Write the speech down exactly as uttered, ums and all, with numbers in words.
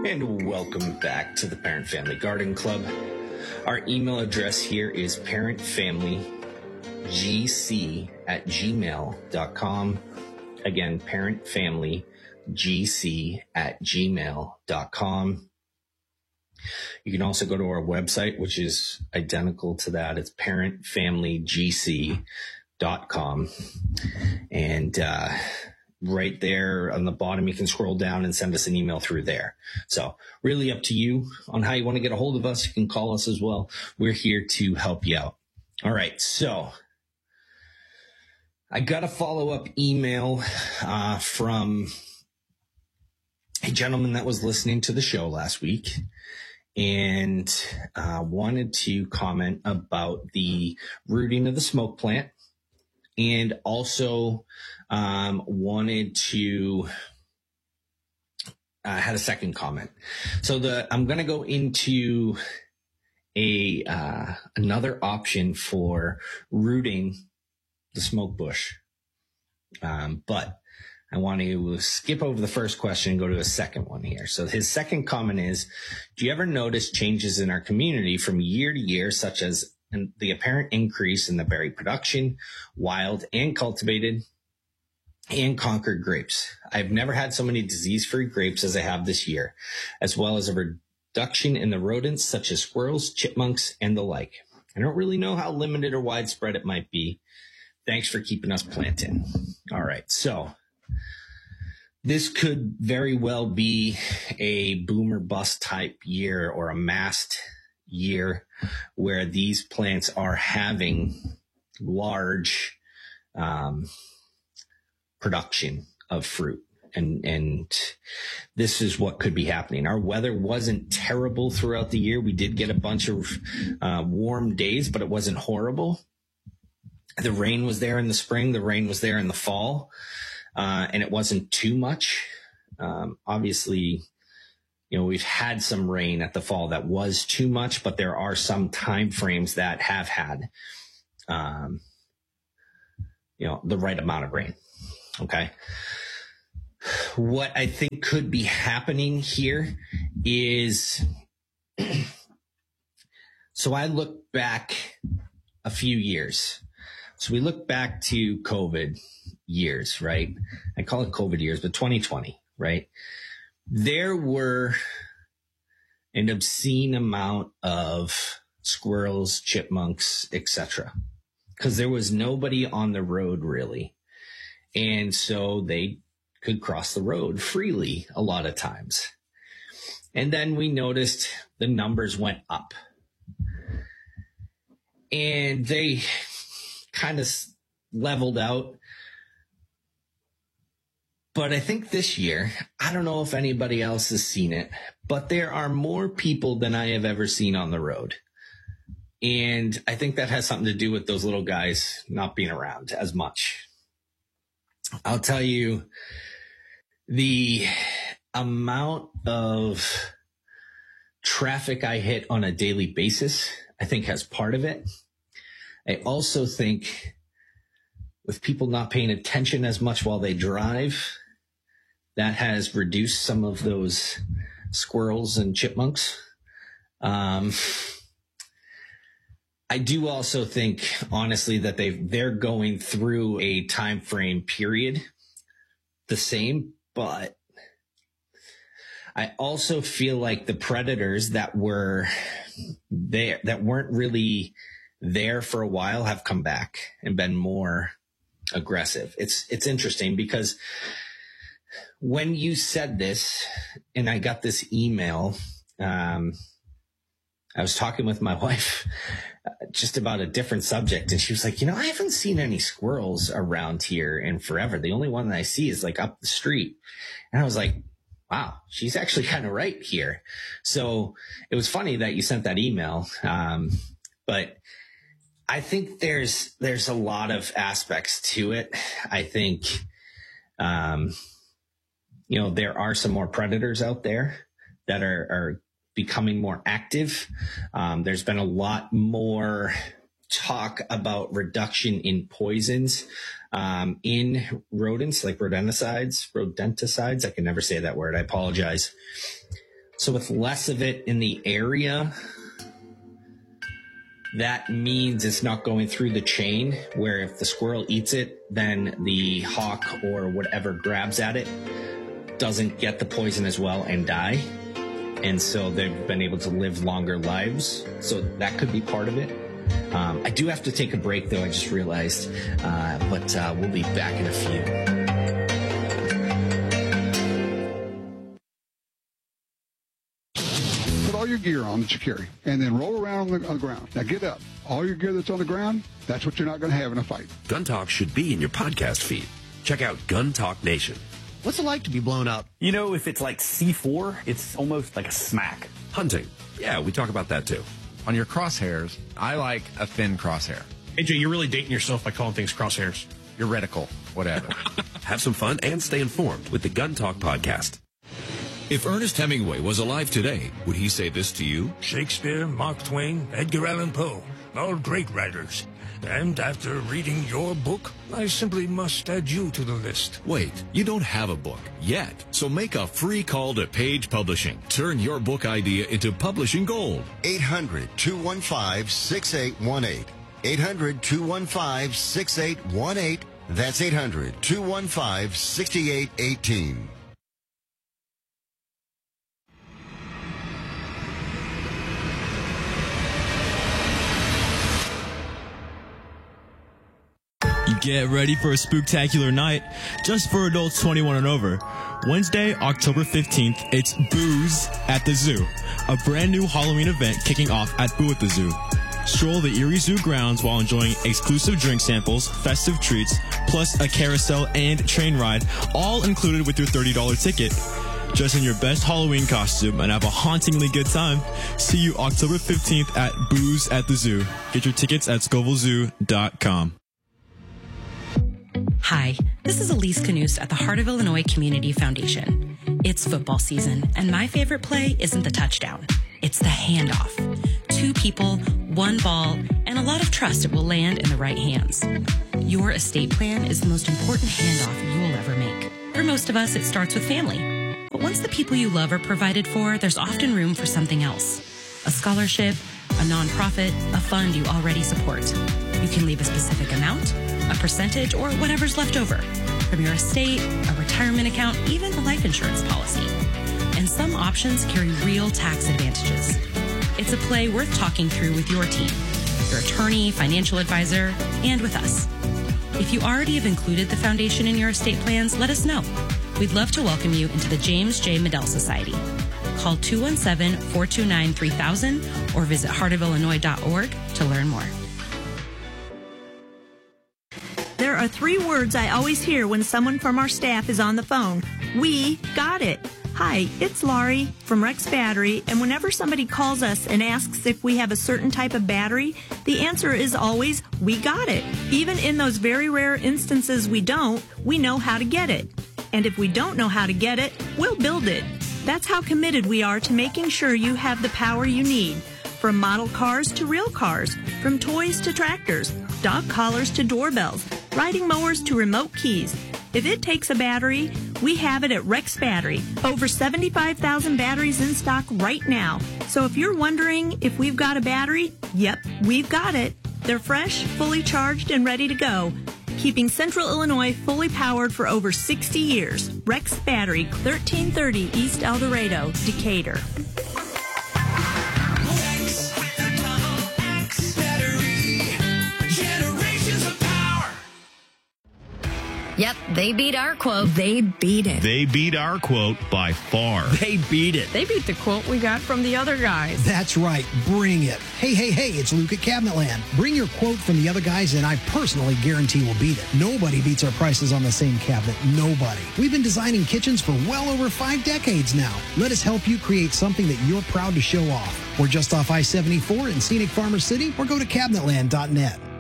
And welcome back to the Parent Family Garden Club. Our email address here is parentfamilygc at gmail dot com. Again, parentfamilygc at gmail dot com. You can also go to our website, which is identical to that. It's parentfamilygc dot com. And uh, right there on the bottom, you can scroll down and send us an email through there. So really up to you on how you want to get a hold of us. You can call us as well. We're here to help you out. All right. So I got a follow-up email uh, from a gentleman that was listening to the show last week and uh, wanted to comment about the rooting of the smoke plant, and also um, wanted to uh, had a second comment. So the I'm going to go into a uh, another option for rooting the smoke bush, um, but I want to skip over the first question and go to a second one here. So his second comment is, do you ever notice changes in our community from year to year, such as the apparent increase in the berry production, wild and cultivated and Concord grapes? I've never had so many disease-free grapes as I have this year, as well as a reduction in the rodents such as squirrels, chipmunks, and the like. I don't really know how limited or widespread it might be. Thanks for keeping us planting. All right, so this could very well be a boom or bust type year, or a massed year where these plants are having large um, production of fruit. And, and this is what could be happening. Our weather wasn't terrible throughout the year. We did get a bunch of uh, warm days, but it wasn't horrible. The rain was there in the spring. The rain was there in the fall. Uh, and it wasn't too much. Um, obviously, you know, we've had some rain at the fall that was too much, but there are some time frames that have had, um, you know, the right amount of rain. Okay. What I think could be happening here is, so I look back a few years. So we look back to COVID years, right? I call it COVID years, but twenty twenty, right? There were an obscene amount of squirrels, chipmunks, et cetera, because there was nobody on the road really. And so they could cross the road freely a lot of times. And then we noticed the numbers went up. And they kind of leveled out. But I think this year, I don't know if anybody else has seen it, but there are more people than I have ever seen on the road. And I think that has something to do with those little guys not being around as much. I'll tell you, the amount of traffic I hit on a daily basis, I think has part of it. I also think with people not paying attention as much while they drive, that has reduced some of those squirrels and chipmunks. Um, I do also think, honestly, that they they're going through a time frame period the same, but I also feel like the predators that were there, that weren't really there for a while, have come back and been more aggressive. It's, it's interesting because when you said this and I got this email, um, I was talking with my wife just about a different subject, and she was like, you know, I haven't seen any squirrels around here in forever. The only one that I see is like up the street. And I was like, wow, she's actually kind of right here. So it was funny that you sent that email. Um, but I think there's, there's a lot of aspects to it. I think, um, you know, there are some more predators out there that are, are becoming more active. Um, there's been a lot more talk about reduction in poisons, um, in rodents, like rodenticides, rodenticides. I can never say that word. I apologize. So with less of it in the area, that means it's not going through the chain, where if the squirrel eats it, then the hawk or whatever grabs at it doesn't get the poison as well and die. And so they've been able to live longer lives. So that could be part of it. Um, I do have to take a break, though, I just realized. Uh, but uh, we'll be back in a few. All your gear on that you carry, and then roll around on the, on the ground. Now get up. All your gear that's on the ground, that's what you're not going to have in a fight. Gun Talk should be in your podcast feed. Check out Gun Talk Nation. What's it like to be blown up? You know, if it's like C four, it's almost like a smack. Hunting. Yeah, we talk about that too. On your crosshairs, I like a thin crosshair. A J, you're really dating yourself by calling things crosshairs. Your reticle, whatever. Have some fun and stay informed with the Gun Talk podcast. If Ernest Hemingway was alive today, would he say this to you? Shakespeare, Mark Twain, Edgar Allan Poe, all great writers. And after reading your book, I simply must add you to the list. Wait, you don't have a book yet, so make a free call to Page Publishing. Turn your book idea into publishing gold. eight hundred, two one five, six eight one eight. eight hundred, two one five, six eight one eight. That's eight hundred, two one five, six eight one eight. Get ready for a spooktacular night just for adults twenty-one and over. Wednesday, October fifteenth, it's Booze at the Zoo, a brand new Halloween event kicking off at Boo at the Zoo. Stroll the Erie Zoo grounds while enjoying exclusive drink samples, festive treats, plus a carousel and train ride, all included with your thirty dollars ticket. Dress in your best Halloween costume and have a hauntingly good time. See you October fifteenth at Booze at the Zoo. Get your tickets at Scoville Zoo dot com. Hi, this is Elise Canuse at the Heart of Illinois Community Foundation. It's football season, and my favorite play isn't the touchdown. It's the handoff. Two people, one ball, and a lot of trust it will land in the right hands. Your estate plan is the most important handoff you will ever make. For most of us, it starts with family. But once the people you love are provided for, there's often room for something else. A scholarship, a nonprofit, a fund you already support. You can leave a specific amount, a percentage, or whatever's left over from your estate, a retirement account, even a life insurance policy. And some options carry real tax advantages. It's a play worth talking through with your team, your attorney, financial advisor, and with us. If you already have included the foundation in your estate plans, let us know. We'd love to welcome you into the James J. Medell Society. Call two one seven, four two nine, three thousand or visit heart of illinois dot org to learn more. There are three words I always hear when someone from our staff is on the phone. We got it. Hi, it's Laurie from Rex Battery, and whenever somebody calls us and asks if we have a certain type of battery, the answer is always, we got it. Even in those very rare instances we don't, we know how to get it. And if we don't know how to get it, we'll build it. That's how committed we are to making sure you have the power you need. From model cars to real cars, from toys to tractors, dog collars to doorbells, riding mowers to remote keys. If it takes a battery, we have it at Rex Battery. Over seventy-five thousand batteries in stock right now. So if you're wondering if we've got a battery, yep, we've got it. They're fresh, fully charged, and ready to go. Keeping Central Illinois fully powered for over sixty years. Rex Battery, thirteen thirty East El Dorado, Decatur. Yep, they beat our quote. They beat it. They beat our quote by far. They beat it. They beat the quote we got from the other guys. That's right. Bring it. Hey, hey, hey, it's Luke at Cabinetland. Bring your quote from the other guys, and I personally guarantee we'll beat it. Nobody beats our prices on the same cabinet. Nobody. We've been designing kitchens for well over five decades now. Let us help you create something that you're proud to show off. We're just off I seventy-four in scenic Farmer City, or go to cabinetland dot net.